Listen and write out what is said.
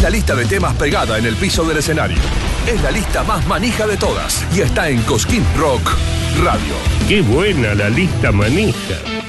la lista de temas pegada en el piso del escenario. Es la lista más manija de todas y está en Cosquín Rock Radio. ¡Qué buena la lista manija!